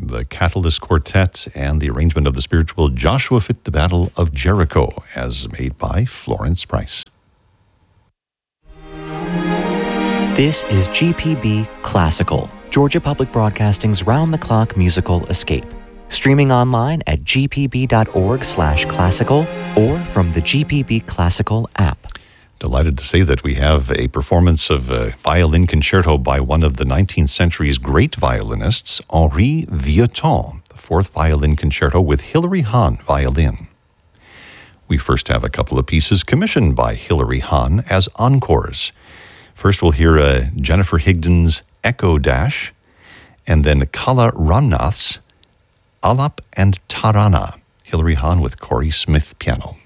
the Catalyst Quartet, and the arrangement of the spiritual Joshua Fit the Battle of Jericho, as made by Florence Price. This is GPB Classical, Georgia Public Broadcasting's round-the-clock musical escape. Streaming online at gpb.org/classical or from the GPB Classical app. Delighted to say that we have a performance of a violin concerto by one of the 19th century's great violinists, Henri Vieuxtemps, the fourth violin concerto with Hilary Hahn violin. We first have a couple of pieces commissioned by Hilary Hahn as encores. First we'll hear Jennifer Higdon's Echo Dash, and then Kala Ramnath's Alap and Tarana. Hilary Hahn with Corey Smith piano.